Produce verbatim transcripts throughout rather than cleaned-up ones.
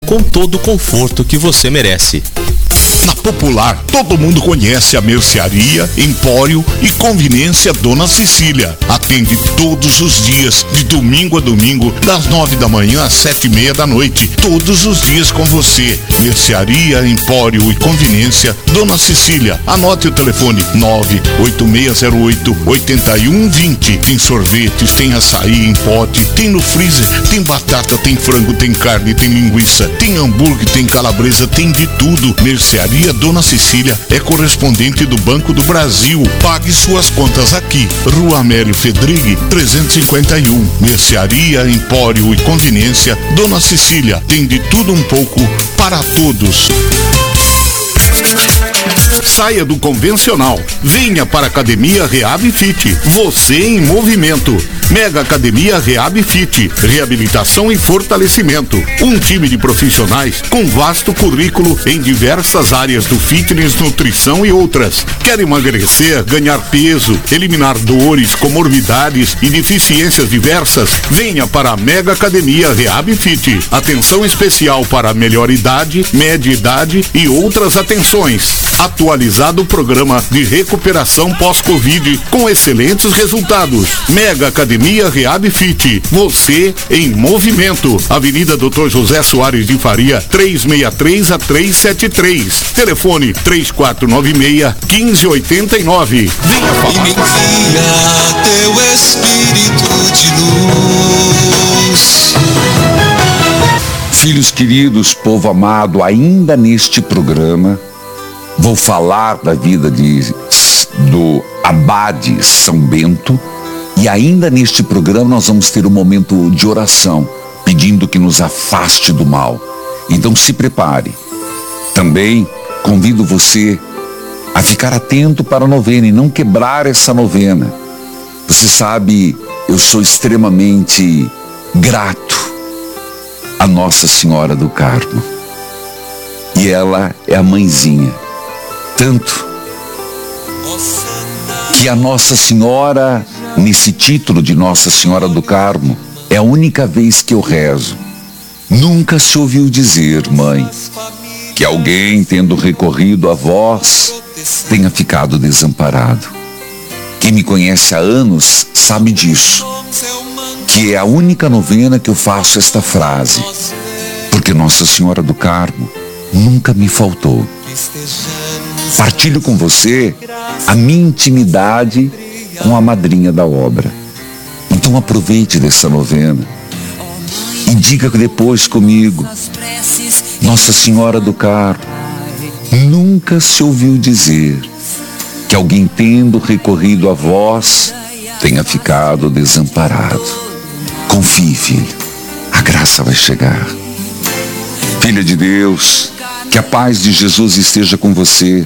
com todo o conforto que você merece. Na Popular, todo mundo conhece a Mercearia, Empório e Conveniência Dona Cecília. Atende todos os dias, de domingo a domingo, das nove da manhã às sete e meia da noite. Todos os dias com você. Mercearia, Empório e Conveniência Dona Cecília. Anote o telefone nove oito seis zero oito oito um dois zero. Tem sorvetes, tem açaí em pote, tem no freezer, tem batata, tem frango, tem carne, tem linguiça, tem hambúrguer, tem calabresa, tem de tudo. Mercearia Dona Cecília é correspondente do Banco do Brasil. Pague suas contas aqui. Rua Amélio Fedrigue, trezentos e cinquenta e um. Mercearia, Empório e Conveniência Dona Cecília. Tem de tudo um pouco para todos. Saia do convencional. Venha para a Academia Reab Fit. Você em movimento. Mega Academia Reab Fit. Reabilitação e fortalecimento. Um time de profissionais com vasto currículo em diversas áreas do fitness, nutrição e outras. Quer emagrecer, ganhar peso, eliminar dores, comorbidades e deficiências diversas? Venha para a Mega Academia Reab Fit. Atenção especial para a melhor idade, média idade e outras atenções. Atualizado o programa de recuperação pós-Covid com excelentes resultados. Mega Academia Reab Fit. Você em movimento. Avenida doutor José Soares de Faria, trezentos e sessenta e três a trezentos e setenta e três. Telefone três quatro nove seis, um cinco oito nove. Venha falar. E me envia teu Espírito de luz. Filhos queridos, povo amado, ainda neste programa vou falar da vida de, do Abade São Bento, e ainda neste programa nós vamos ter um momento de oração, pedindo que nos afaste do mal. Então se prepare. Também convido você a ficar atento para a novena e não quebrar essa novena. Você sabe, eu sou extremamente grato a Nossa Senhora do Carmo. E ela é a mãezinha. Tanto que a Nossa Senhora, nesse título de Nossa Senhora do Carmo, é a única vez que eu rezo. Nunca se ouviu dizer, mãe, que alguém, tendo recorrido a vós, tenha ficado desamparado. Quem me conhece há anos sabe disso, que é a única novena que eu faço esta frase, porque Nossa Senhora do Carmo nunca me faltou. Partilho com você a minha intimidade com a madrinha da obra. Então aproveite dessa novena e diga depois comigo: Nossa Senhora do Carmo, nunca se ouviu dizer que alguém, tendo recorrido a vós, tenha ficado desamparado. Confie, filho, a graça vai chegar. Filha de Deus, que a paz de Jesus esteja com você.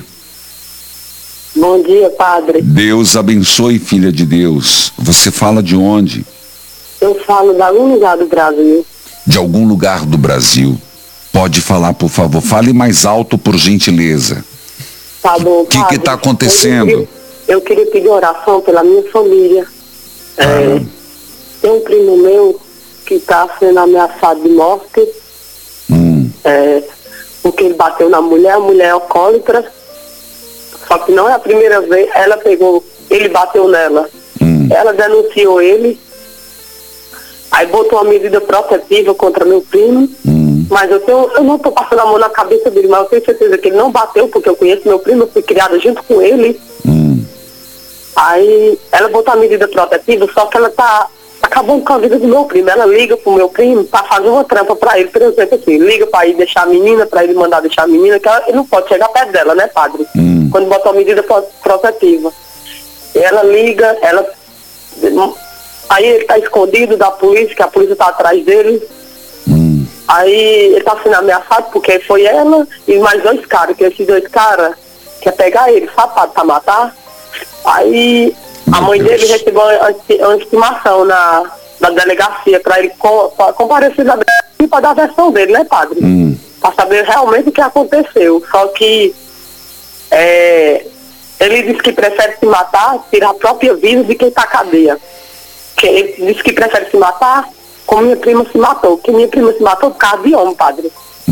Bom dia, padre. Deus abençoe, filha de Deus. Você fala de onde? Eu falo de algum lugar do Brasil. De algum lugar do Brasil. Pode falar, por favor. Fale mais alto, por gentileza. Tá bom, O que padre. que está acontecendo? Eu queria, eu queria pedir oração pela minha família. Ah. É, tem um primo meu que está sendo ameaçado de morte. Hum. É, porque ele bateu na mulher, a mulher é alcoólatra. Só que não é a primeira vez. Ela pegou, ele bateu nela. Hum. Ela denunciou ele. Aí botou uma medida protetiva contra meu primo. Hum. Mas eu, tenho, eu não estou passando a mão na cabeça dele, mas eu tenho certeza que ele não bateu, porque eu conheço meu primo, eu fui criada junto com ele. Hum. Aí ela botou a medida protetiva, só que ela tá acabando com a vida do meu primo. Ela liga pro meu primo pra fazer uma trampa pra ele, por exemplo, assim, liga pra ir deixar a menina, pra ele mandar deixar a menina, que ela, ele não pode chegar perto dela, né, padre? Hum. Quando botou a medida protetiva. Ela liga, ela... Aí ele tá escondido da polícia, que a polícia tá atrás dele. Hum. Aí ele tá sendo ameaçado porque foi ela e mais dois caras, que esses dois caras quer pegar ele, safado, pra matar. Aí a mãe Deus. dele recebeu uma estimação na, na delegacia pra ele com, pra comparecer na delegacia pra dar a versão dele, né, padre? Hum. Pra saber realmente o que aconteceu. Só que é, ele disse que prefere se matar, tirar a própria vida de quem tá cadeia. Que ele disse que prefere se matar como minha prima se matou. Que minha prima se matou por causa de homem, padre.